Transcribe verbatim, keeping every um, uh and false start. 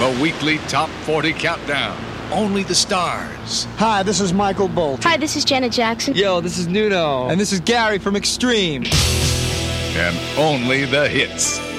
The weekly Top forty Countdown. Only the stars. Hi, this is Michael Bolt. Hi, this is Janet Jackson. Yo, this is Nuno. And this is Gary from Extreme. And only the hits.